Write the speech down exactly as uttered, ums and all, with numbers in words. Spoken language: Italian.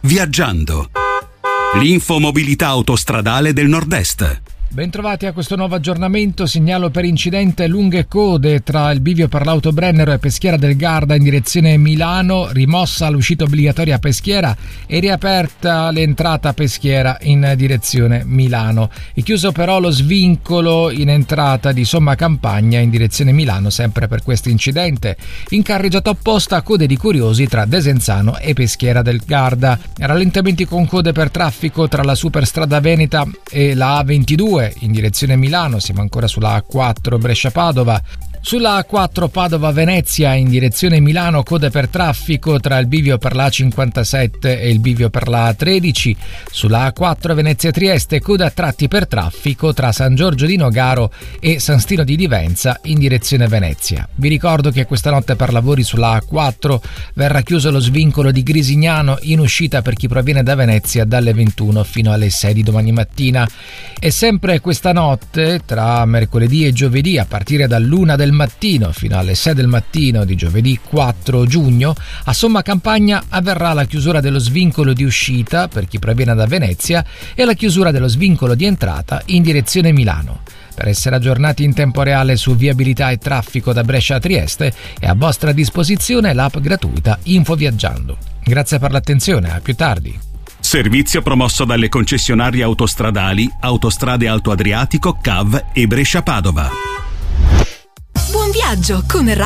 Viaggiando. L'infomobilità autostradale del Nord-Est. Bentrovati a questo nuovo aggiornamento. Segnalo per incidente lunghe code tra il bivio per l'Auto Brennero e Peschiera del Garda in direzione Milano, rimossa l'uscita obbligatoria a Peschiera e riaperta l'entrata a Peschiera in direzione Milano. È chiuso però lo svincolo in entrata di Somma Campagna in direzione Milano, sempre per questo incidente. In carreggiata opposta code di curiosi tra Desenzano e Peschiera del Garda. Rallentamenti con code per traffico tra la superstrada Veneta e la A ventidue in direzione Milano, siamo ancora sulla A quattro Brescia-Padova. Sulla A quattro Padova-Venezia in direzione Milano, code per traffico tra il bivio per la A cinquantasette e il bivio per la A tredici. Sulla A quattro Venezia-Trieste, code a tratti per traffico tra San Giorgio di Nogaro e San Stino di Divenza in direzione Venezia. Vi ricordo che questa notte per lavori sulla A quattro verrà chiuso lo svincolo di Grisignano in uscita per chi proviene da Venezia dalle ventuno fino alle sei di domani mattina. E sempre questa notte, tra mercoledì e giovedì, a partire dall'una del mattino fino alle sei del mattino di giovedì quattro giugno, a Somma Campagna avverrà la chiusura dello svincolo di uscita per chi proviene da Venezia e la chiusura dello svincolo di entrata in direzione Milano. Per essere aggiornati in tempo reale su viabilità e traffico da Brescia a Trieste è a vostra disposizione l'app gratuita Info Viaggiando. Grazie per l'attenzione, a più tardi. Servizio promosso dalle concessionarie autostradali Autostrade Alto Adriatico, C A V e Brescia Padova. Buon viaggio con